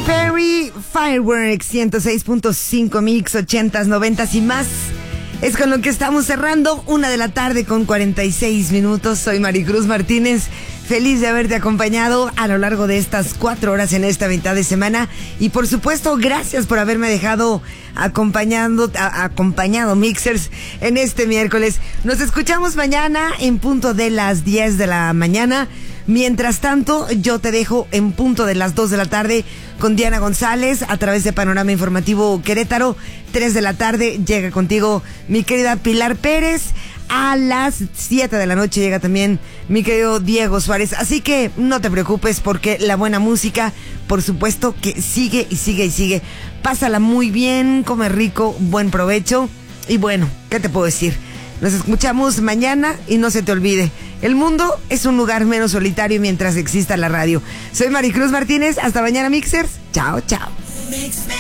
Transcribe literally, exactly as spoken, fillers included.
Perry, Fireworks, ciento seis punto cinco mix, ochentas, noventas y más. Es con lo que estamos cerrando, una de la tarde con cuarenta y seis minutos. Soy Maricruz Martínez, feliz de haberte acompañado a lo largo de estas cuatro horas en esta mitad de semana. Y por supuesto, gracias por haberme dejado acompañando, a, acompañado Mixers en este miércoles. Nos escuchamos mañana en punto de las diez de la mañana. Mientras tanto, yo te dejo en punto de las dos de la tarde con Diana González a través de Panorama Informativo Querétaro. tres de la tarde llega contigo mi querida Pilar Pérez. A las siete de la noche llega también mi querido Diego Suárez. Así que no te preocupes porque la buena música, por supuesto que sigue y sigue y sigue. Pásala muy bien, come rico, buen provecho. Y bueno, ¿qué te puedo decir? Nos escuchamos mañana y no se te olvide, el mundo es un lugar menos solitario mientras exista la radio. Soy Maricruz Martínez, hasta mañana Mixers. Chao, chao.